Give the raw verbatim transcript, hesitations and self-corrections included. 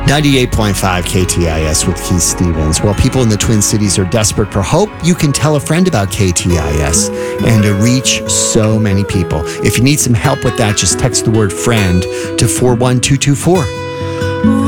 ninety-eight point five K T I S with Keith Stevens. While people in the Twin Cities are desperate for hope, you can tell a friend about K T I S and to reach so many people. If you need some help with that, just text the word friend to four one two two four.